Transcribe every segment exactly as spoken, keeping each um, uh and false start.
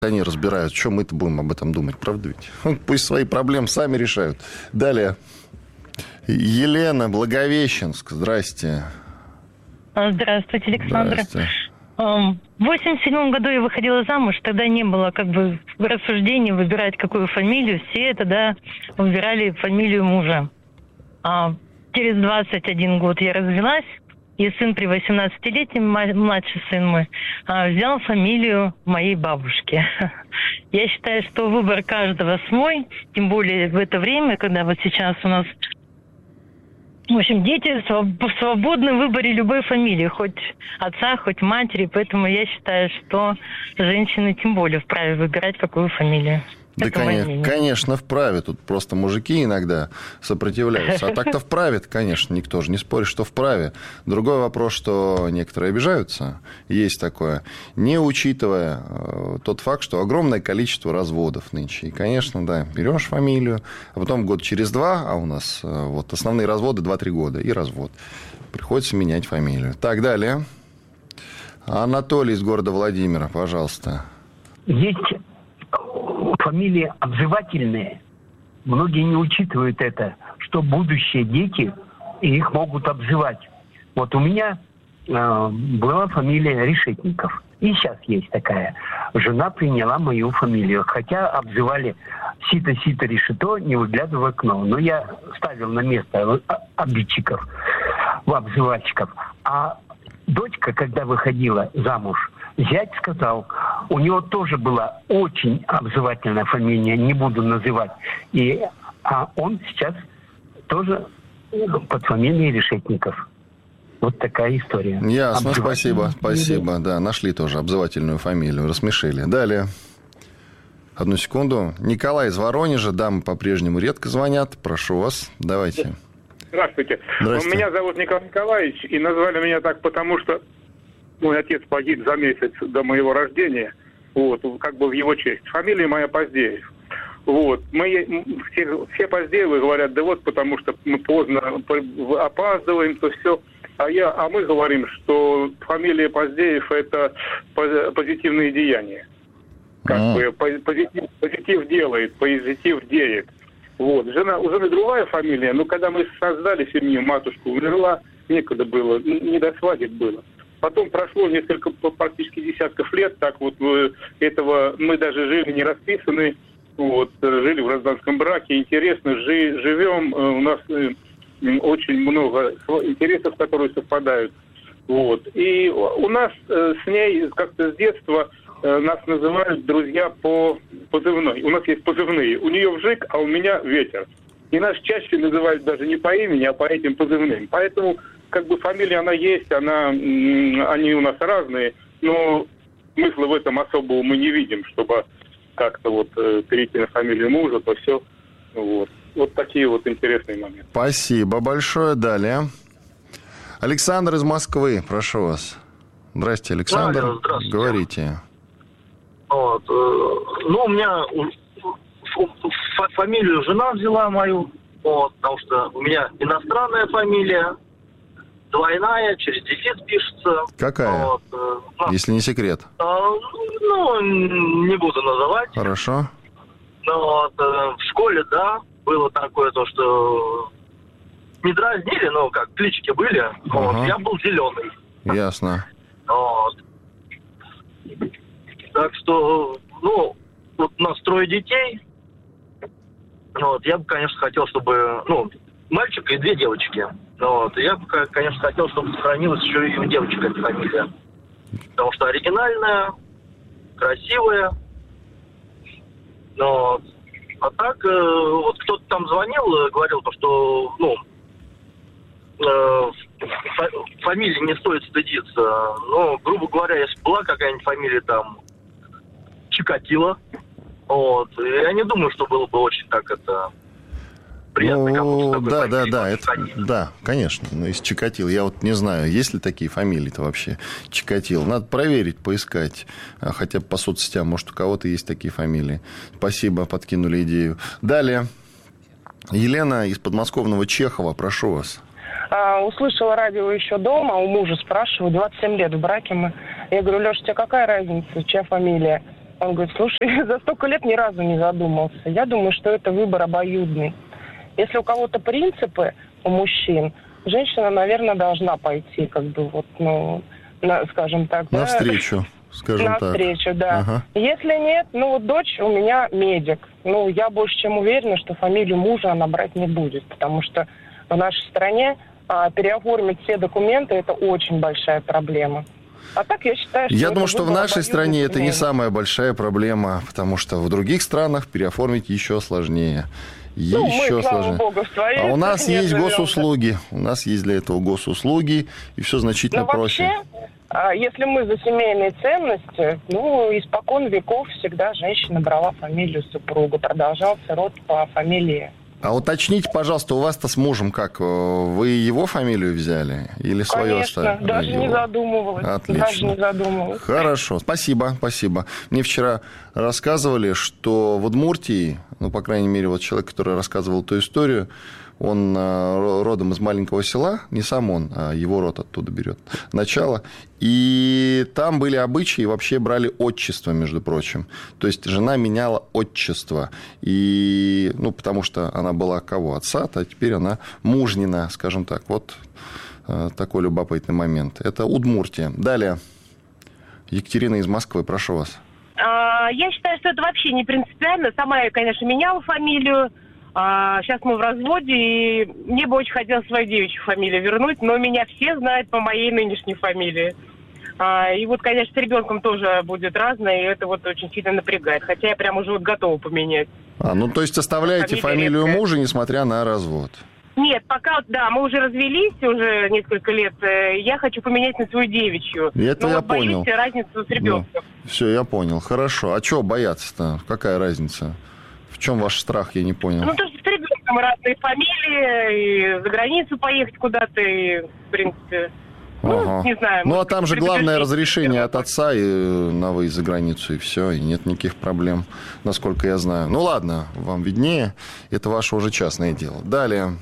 они разбирают. Что мы-то будем об этом думать, правда ведь? Пусть свои проблемы сами решают. Далее. Елена, Благовещенск. Здрасте. Здравствуйте, Александр. Здрасте. В восемьдесят седьмом году я выходила замуж, тогда не было как бы рассуждений выбирать какую фамилию. Все тогда выбирали фамилию мужа. А через двадцать один год я развелась, и сын при восемнадцатилетнем, младший сын мой, взял фамилию моей бабушки. Я считаю, что выбор каждого свой, тем более в это время, когда вот сейчас у нас... В общем, дети свободны в выборе любой фамилии, хоть отца, хоть матери, поэтому я считаю, что женщины тем более вправе выбирать, какую фамилию. Да, конечно, конечно, вправе. Тут просто мужики иногда сопротивляются. А так-то вправе, конечно, никто же не спорит, что вправе. Другой вопрос, что некоторые обижаются, есть такое, не учитывая тот факт, что огромное количество разводов нынче. И, конечно, да, берешь фамилию, а потом год через два, а у нас вот основные разводы два-три года, и развод. Приходится менять фамилию. Так, далее. Анатолий из города Владимира, пожалуйста. Есть фамилии обзывательные. Многие не учитывают это, что будущие дети их могут обзывать. Вот у меня э, была фамилия Решетников. И сейчас есть такая. Жена приняла мою фамилию. Хотя обзывали сито-сито решето, не выглядывая в окно. Но я ставил на место обидчиков, обзывальщиков. А дочка, когда выходила замуж, зять сказал, у него тоже была очень обзывательная фамилия, не буду называть. И, а он сейчас тоже под фамилией Решетников. Вот такая история. Ясно, спасибо, спасибо. Да, нашли тоже обзывательную фамилию, рассмешили. Далее. Одну секунду. Николай из Воронежа, дамы по-прежнему редко звонят. Прошу вас, давайте. Здравствуйте. Здравствуйте. Меня зовут Николай Николаевич, и назвали меня так, потому что мой отец погиб за месяц до моего рождения, вот, как бы в его честь. Фамилия моя Поздеев. Вот. Мы, все, все Поздеевы говорят, да вот потому что мы поздно опаздываем, то все. А, я, а мы говорим, что фамилия Поздеев – это позитивные деяния. Как а. бы позитив, позитив делает, позитив деет. Вот. Жена, у жены другая фамилия, но когда мы создали семью, матушка умерла, некогда было, не до свадеб было. Потом прошло несколько, практически десятков лет, так вот этого мы даже жили не расписаны, вот, жили в гражданском браке, интересно, жи, живем, у нас очень много интересов, которые совпадают. Вот. И у нас с ней как-то с детства нас называют друзья по позывной. У нас есть позывные. У нее вжик, а у меня ветер. И нас чаще называют даже не по имени, а по этим позывным. Поэтому как бы фамилия, она есть, она, они у нас разные, но смысла в этом особого мы не видим, чтобы как-то вот перейти на фамилию мужа, то все. Вот. Вот такие вот интересные моменты. Спасибо большое. Далее. Александр из Москвы, прошу вас. Здрасте, Александр. Да, здравствуйте. Говорите. Вот. Ну, у меня фамилию жена взяла мою, вот, потому что у меня иностранная фамилия, двойная, через дефис пишется. Какая? Вот. Если не секрет. Ну, не буду называть. Хорошо. Ну, вот, в школе, да, было такое то, что не дразнили, но как клички были. Ага. Вот, я был зеленый. Ясно. Вот. Так что, ну, вот у нас трое детей. Вот, я бы, конечно, хотел, чтобы, ну, мальчик и две девочки. Вот, я бы, конечно, хотел, чтобы сохранилась еще и у девочек эта фамилия. Потому что оригинальная, красивая. Вот. А так, э, вот кто-то там звонил, говорил, то, что, ну, э, фамилии не стоит стыдиться. Но, грубо говоря, если была какая-нибудь фамилия там Чикатило, вот, я не думаю, что было бы очень так это приятно. Ну, да, да, да, это, да, конечно. Но из Чикатило, я вот не знаю, есть ли такие фамилии-то вообще Чикатило. Надо проверить, поискать. Хотя бы по соцсетям, может, у кого-то есть такие фамилии. Спасибо, подкинули идею. Далее. Елена из подмосковного Чехова, прошу вас. А, услышала радио еще дома, у мужа спрашиваю, двадцать семь лет в браке мы. Я говорю, Леша, тебе какая разница, чья фамилия? Он говорит, слушай, за столько лет ни разу не задумался. Я думаю, что это выбор обоюдный. Если у кого-то принципы, у мужчин, женщина, наверное, должна пойти, как бы, вот, ну, на, скажем так, навстречу, да? скажем навстречу, так. Навстречу, да. Ага. Если нет, ну, вот дочь у меня медик. Ну, я больше чем уверена, что фамилию мужа она брать не будет, потому что в нашей стране а, переоформить все документы – это очень большая проблема. А так я считаю, что... Я это думаю, что в нашей стране это не семейный. самая большая проблема, потому что в других странах переоформить еще сложнее. Ну, еще мы, слава сложнее. богу, в своей А у нас стране есть живем. госуслуги. У нас есть для этого госуслуги, и все значительно Но проще. вообще, а, если мы за семейные ценности, ну, испокон веков всегда женщина брала фамилию супруга, продолжался род по фамилии. А уточните, пожалуйста, у вас-то с мужем как? Вы его фамилию взяли или свою Конечно, оставили? даже Его. не задумывалась. Отлично. Даже не задумывалась. Хорошо, спасибо, спасибо. Мне вчера рассказывали, что в Удмуртии, ну, по крайней мере, вот человек, который рассказывал эту историю, он родом из маленького села, не сам он, а его род оттуда берет начало. И там были обычаи, вообще брали отчество, между прочим. То есть жена меняла отчество. И, ну, потому что она была кого? Отца, а теперь она мужнина, скажем так. Вот такой любопытный момент. Это Удмуртия. Далее. Екатерина из Москвы, прошу вас. Я считаю, что это вообще не принципиально. Сама я, конечно, меняла фамилию. А, сейчас мы в разводе, и мне бы очень хотелось свою девичью фамилию вернуть, но меня все знают по моей нынешней фамилии. А, и вот, конечно, с ребенком тоже будет разное, и это вот очень сильно напрягает. Хотя я прям уже вот готова поменять. А, ну, то есть оставляете Фамилия фамилию редкая. мужа, несмотря на развод? Нет, пока, да, мы уже развелись уже несколько лет. Я хочу поменять на свою девичью. Это но я вот боюсь понял. разницу с ребенком. Ну, все, я понял. Хорошо. А чего бояться-то? Какая разница? В чем ваш страх, я не понял. Ну, то, что с ребенком разные фамилии, и за границу поехать куда-то, и, в принципе, ну, Ага. не знаю. Ну, а может, там же главное предупреждение. разрешение от отца и на выезд за границу, и все, и нет никаких проблем, насколько я знаю. Ну, ладно, вам виднее, это ваше уже частное дело. Далее.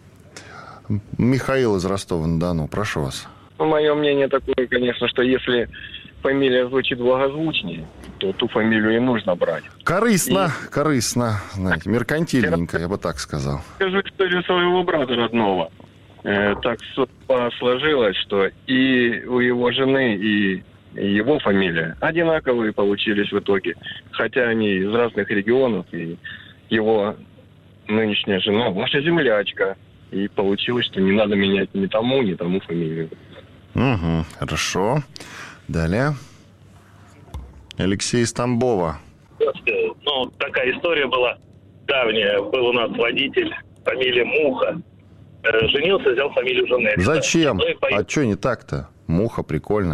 Михаил из Ростова-на-Дону, прошу вас. Ну, мое мнение такое, конечно, что если фамилия звучит благозвучнее, то ту фамилию и нужно брать. Корыстно, и... корыстно, знаете, меркантильненько, я бы так сказал. Скажу историю своего брата родного. Э, так сложилось, что и у его жены, и его фамилия одинаковые получились в итоге. Хотя они из разных регионов, и его нынешняя жена ваша землячка. И получилось, что не надо менять ни тому, ни тому фамилию. Угу, хорошо. Далее. Алексей из Тамбова. Ну, такая история была давняя. Был у нас водитель, фамилия Муха. Женился, взял фамилию жены. Зачем? Ну, по... А что не так-то? Муха, прикольно.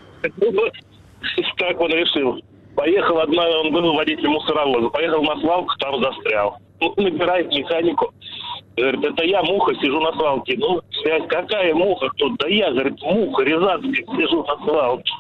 Так он решил. Поехал одна, он был водителем мусоровоза. Поехал на свалку, там застрял. Ну, набирает механику. Говорит, это я, Муха, сижу на свалке. Ну, связь, какая Муха тут? Да я, говорит, Муха, Рязанская, сижу на свалке.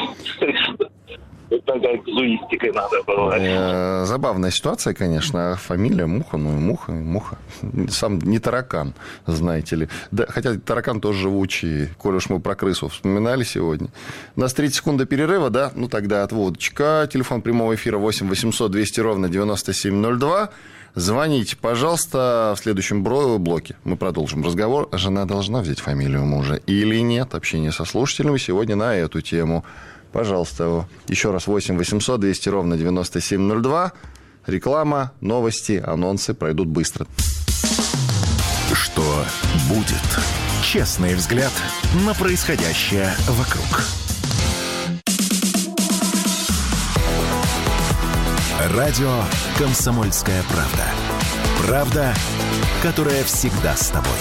Такая казуистикой надо было. Забавная ситуация, конечно. Фамилия Муха, ну и Муха, и Муха. Сам не таракан, знаете ли. Да, хотя таракан тоже живучий, коль уж мы про крысу вспоминали сегодня. У нас тридцать секунд перерыва, да? Ну, тогда отводочка. Телефон прямого эфира восемь восемьсот двести ровно девяносто семь ноль два. Звоните, пожалуйста, в следующем блоке. Мы продолжим разговор. Жена должна взять фамилию мужа или нет? Общение со слушателями сегодня на эту тему. Пожалуйста, еще раз восемь восемьсот двести ровно девяносто семь ноль два. Реклама, новости, анонсы пройдут быстро. Что будет? Честный взгляд на происходящее вокруг. Радио «Комсомольская правда». Правда, которая всегда с тобой.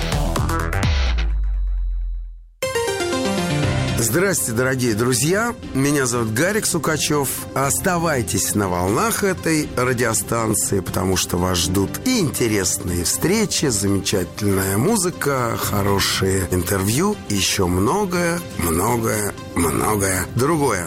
Здравствуйте, дорогие друзья. Меня зовут Гарик Сукачев. Оставайтесь на волнах этой радиостанции, потому что вас ждут и интересные встречи, замечательная музыка, хорошие интервью, и еще многое, многое, многое другое.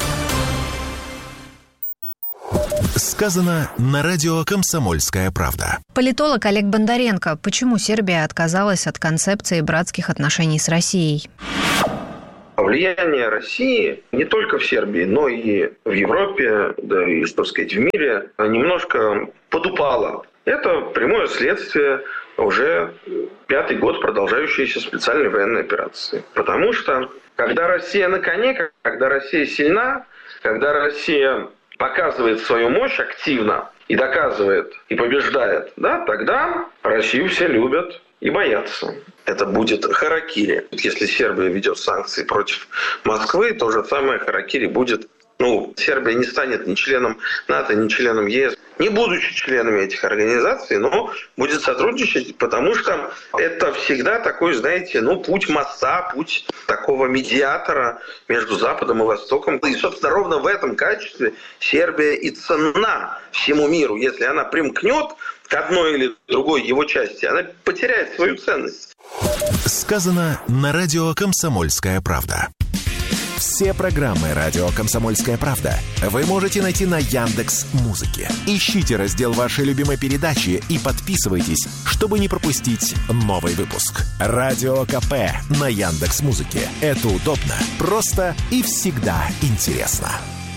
Сказано на радио «Комсомольская правда». Политолог Олег Бондаренко. Почему Сербия отказалась от концепции братских отношений с Россией? влияние России не только в Сербии, но и в Европе, да и, что сказать, в мире немножко подупало. Это прямое следствие уже пятый год продолжающейся специальной военной операции. Потому что когда Россия на коне, когда Россия сильна, когда Россия показывает свою мощь активно и доказывает, и побеждает, да, тогда Россию все любят и боятся. Это будет харакири. Если Сербия ведет санкции против Москвы, то же самое харакири будет. Ну, Сербия не станет ни членом НАТО, ни членом ЕС, не будучи членами этих организаций, но будет сотрудничать, потому что это всегда такой, знаете, ну, путь моста, путь такого медиатора между Западом и Востоком. И, собственно, ровно в этом качестве Сербия и ценна всему миру. Если она примкнет к одной или другой его части, она потеряет свою ценность. Сказано на радио «Комсомольская правда». Все программы «Радио Комсомольская правда» вы можете найти на Яндекс.Музыке. Ищите раздел вашей любимой передачи и подписывайтесь, чтобы не пропустить новый выпуск. Радио КП на Яндекс.Музыке. Это удобно, просто и всегда интересно.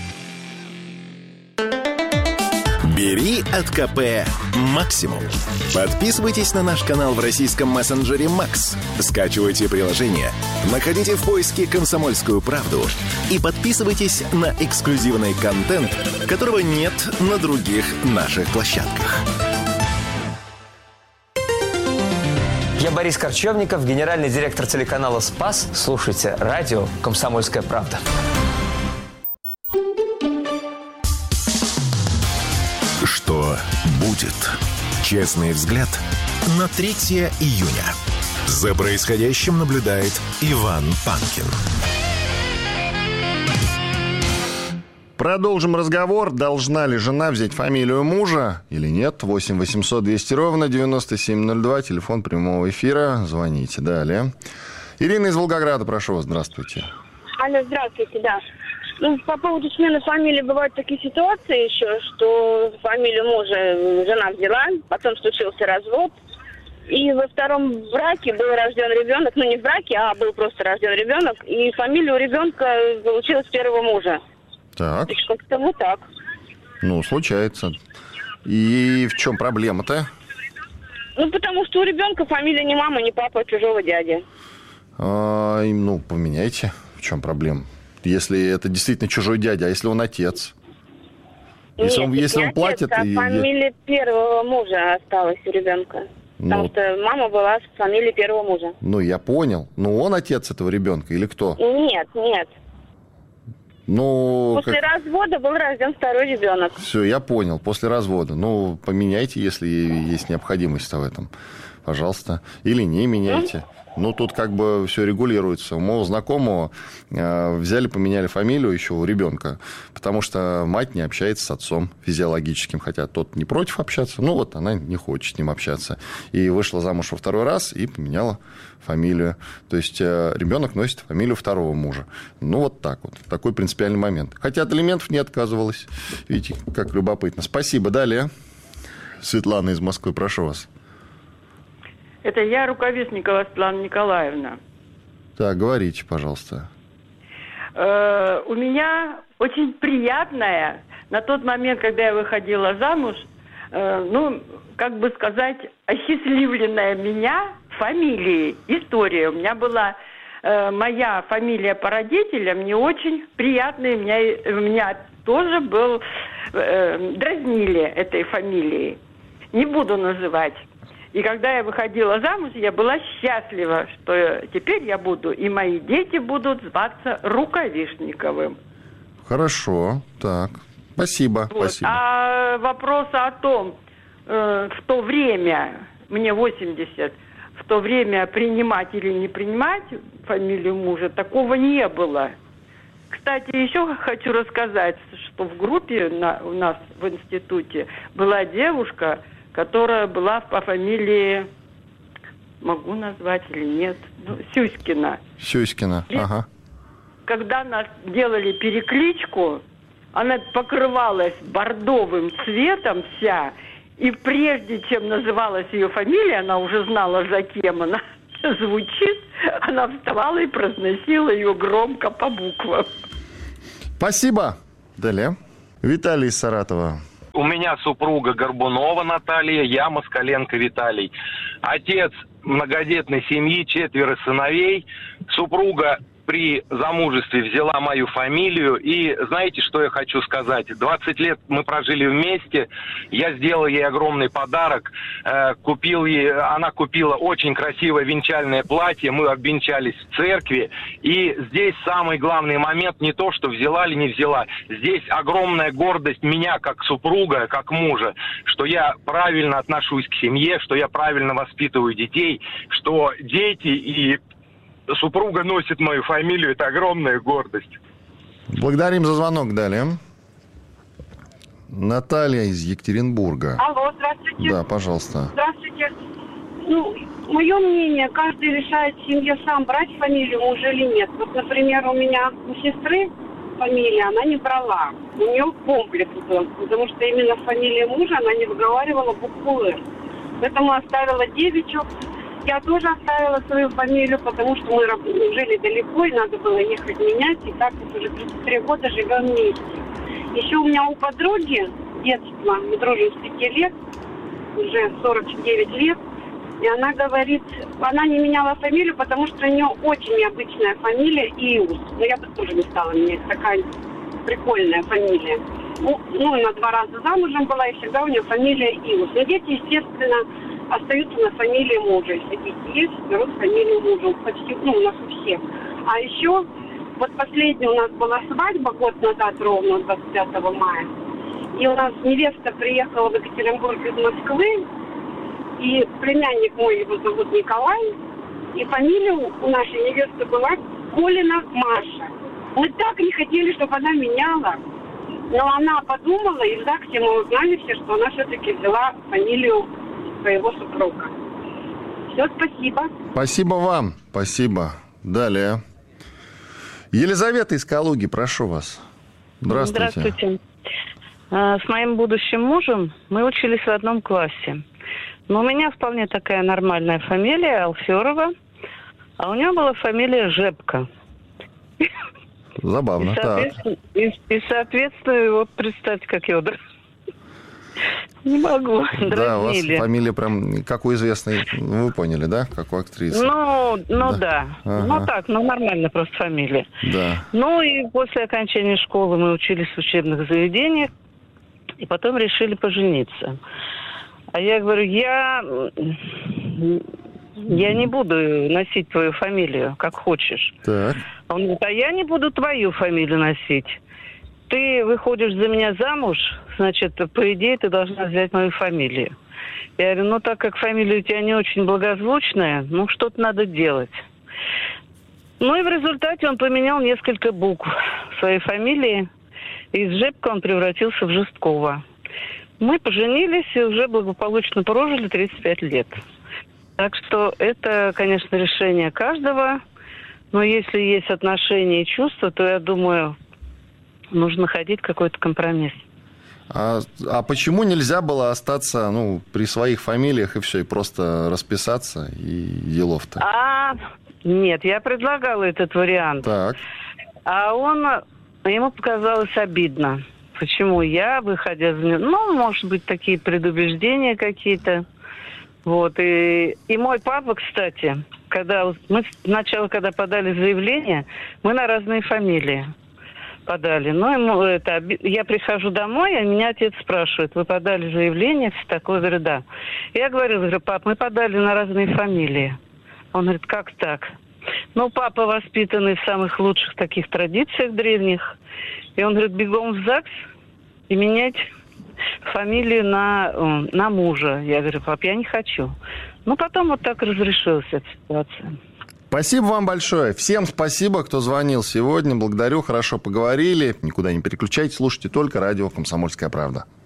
Бери от КП максимум. Подписывайтесь на наш канал в российском мессенджере Макс. Скачивайте приложение, находите в поиске «Комсомольскую правду» и подписывайтесь на эксклюзивный контент, которого нет на других наших площадках. Я Борис Корчевников, генеральный директор телеканала «Спас». Слушайте радио «Комсомольская правда». Что будет? Честный взгляд на третьего июня. За происходящим наблюдает Иван Панкин. Продолжим разговор. Должна ли жена взять фамилию мужа или нет? восемь восемьсот двести ровно девяносто семь ноль два. Телефон прямого эфира. Звоните. Далее. Ирина из Волгограда, прошу вас. Здравствуйте. Алло, здравствуйте, да. Ну, по поводу смены фамилии бывают такие ситуации еще, что фамилию мужа жена взяла, потом случился развод, и во втором браке был рожден ребенок, ну не в браке, а был просто рожден ребенок, и фамилия у ребенка получилась первого мужа. Так. Как-то вот так. Ну, случается. И в чем проблема-то? Ну, потому что у ребенка фамилия не мама, не папа, а чужого дяди. А, ну, поменяйте. В чем проблема? Если это действительно чужой дядя, а если он отец? Если Нет, он, если он отец, платит... а и... фамилия первого мужа осталась у ребенка. Ну, потому что мама была с фамилией первого мужа. Ну, я понял. Но он отец этого ребенка или кто? Нет, нет. Ну, После как... развода был рожден второй ребенок. Все, я понял. После развода. Ну, поменяйте, если есть необходимость в этом. Пожалуйста. Или не меняйте. Mm? Ну, тут как бы все регулируется. У моего знакомого э, взяли, поменяли фамилию еще у ребенка, потому что мать не общается с отцом физиологическим, хотя тот не против общаться, но вот она не хочет с ним общаться. И вышла замуж во второй раз и поменяла фамилию. То есть э, ребенок носит фамилию второго мужа. Ну, вот так вот. Такой принципиальный момент. Хотя от алиментов не отказывалась. Видите, как любопытно. Спасибо. Далее. Светлана из Москвы, прошу вас. Это я, Рукавишникова Светлана Николаевна. Так, говорите, пожалуйста. Э, у меня очень приятная, на тот момент, когда я выходила замуж, э, ну, как бы сказать, осчастливленная меня фамилией, история. У меня была э, моя фамилия по родителям, не очень приятная. У меня, у меня тоже был, э, дразнили этой фамилией. Не буду называть. И когда я выходила замуж, я была счастлива, что теперь я буду, и мои дети будут зваться Рукавишниковым. Хорошо, так. Спасибо, вот. спасибо. А вопрос о том, э, в то время, мне восемьдесят, в то время принимать или не принимать фамилию мужа, такого не было. Кстати, еще хочу рассказать, что в группе на, у нас в институте была девушка, которая была по фамилии, могу назвать или нет, ну, Сюськина. Сюськина, И ага. Когда нас делали перекличку, она покрывалась бордовым цветом вся, и прежде чем называлась ее фамилия, она уже знала, за кем она, звучит, она вставала и произносила ее громко по буквам. Спасибо. Далее. Виталий из Саратова. У меня супруга Горбунова Наталья, я Москаленко Виталий. Отец многодетной семьи, четверо сыновей. Супруга при замужестве взяла мою фамилию. И знаете, что я хочу сказать? двадцать лет мы прожили вместе. Я сделал ей огромный подарок. Э, купил ей, она купила очень красивое венчальное платье. Мы обвенчались в церкви. И здесь самый главный момент не то, что взяла или не взяла. Здесь огромная гордость меня как супруга, как мужа, что я правильно отношусь к семье, что я правильно воспитываю детей, что дети и супруга носит мою фамилию, это огромная гордость. Благодарим за звонок. Далее. Наталья из Екатеринбурга. Алло, здравствуйте. Да, пожалуйста. Здравствуйте. Ну, мое мнение, каждый решает в семье сам, брать фамилию мужа или нет. Вот, например, у меня у сестры фамилия, она не брала. У нее комплекс был, потому что именно фамилия мужа она не выговаривала букву «Р». Поэтому оставила девичью. Я тоже оставила свою фамилию, потому что мы жили далеко, и надо было ехать менять. И так вот уже тридцать три года живем вместе. Еще у меня у подруги детства, мы дружим с пяти лет, уже сорок девять лет. И она говорит, она не меняла фамилию, потому что у нее очень необычная фамилия Иус. Но я бы тоже не стала менять, такая прикольная фамилия. Ну, ну, она два раза замужем была, и всегда у нее фамилия Иус. Но дети, естественно, остаются на фамилии мужа. Если дети есть, берут фамилию мужа. Почти, ну, у нас у всех. А еще, вот последняя у нас была свадьба год назад, ровно двадцать пятого мая. И у нас невеста приехала в Екатеринбург из Москвы. И племянник мой, его зовут Николай. И фамилия у нашей невесты была Колина Маша. Мы так не хотели, чтобы она меняла. Но она подумала, и в ЗАГСе мы узнали все, что она все-таки взяла фамилию своего супруга. Все, спасибо. Спасибо вам. Спасибо. Далее. Елизавета из Калуги, прошу вас. Здравствуйте. Здравствуйте. С моим будущим мужем мы учились в одном классе. Но у меня вполне такая нормальная фамилия, Алферова, а у него была фамилия Жепка. Забавно, и, соответственно, так. И, и, соответственно, вот представьте, как Йодор. Не могу, да, дразнили. У вас фамилия прям, как у известной, вы поняли, да, как у актрисы? Ну, ну да, да. Ага. Ну так, ну нормально просто фамилия. Да. Ну и после окончания школы мы учились в учебных заведениях, и потом решили пожениться. А я говорю, я, я не буду носить твою фамилию, как хочешь. Так. Он говорит, а я не буду твою фамилию носить. Ты выходишь за меня замуж, значит, по идее, ты должна взять мою фамилию. Я говорю, ну, так как фамилия у тебя не очень благозвучная, ну, что-то надо делать. Ну, и в результате он поменял несколько букв своей фамилии. Из Жепка он превратился в Жесткова. Мы поженились и уже благополучно прожили тридцать пять лет. Так что это, конечно, решение каждого. Но если есть отношения и чувства, то, я думаю, нужно находить какой-то компромисс. А, а почему нельзя было остаться, ну, при своих фамилиях и все, и просто расписаться, и делов-то? А, нет, я предлагала этот вариант. Так. А он, ему показалось обидно. Почему я, выходя за него... Ну, может быть, такие предубеждения какие-то. Вот. И, и мой папа, кстати, когда мы сначала, когда подали заявление, мы на разные фамилии подали. Ну, ему это... Я прихожу домой, а меня отец спрашивает, вы подали заявление, все такое? Я говорю, да. Я говорю, говорю, пап, мы подали на разные фамилии. Он говорит, как так? Ну, папа воспитанный в самых лучших таких традициях древних. И он говорит, бегом в ЗАГС и менять фамилию на, на мужа. Я говорю, пап, я не хочу. Ну, потом вот так разрешилась эта ситуация. Спасибо вам большое. Всем спасибо, кто звонил сегодня. Благодарю, хорошо поговорили. Никуда не переключайтесь, слушайте только радио «Комсомольская правда».